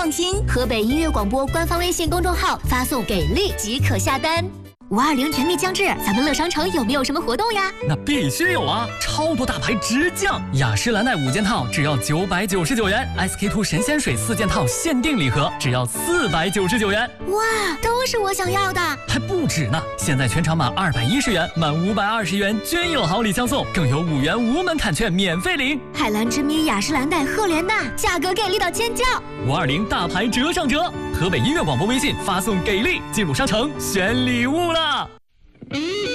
放心，河北音乐广播官方微信公众号发送“给力”即可下单。520甜蜜将至，咱们乐商城有没有什么活动呀？ 那必须有啊！超多大牌直降，雅诗兰黛5件套只要999元 ，SK-2 神仙水4件套限定礼盒只要499元。 哇，都是我想要的！ 还不止呢！现在全场满210元、满520元均有好礼相送，更有5元无门槛券免费领。 海蓝之谜、雅诗兰黛、赫莲娜，价格给力到尖叫 ！520大牌折上折！河北音乐广播微信发送“给力”，进入商城选礼物了。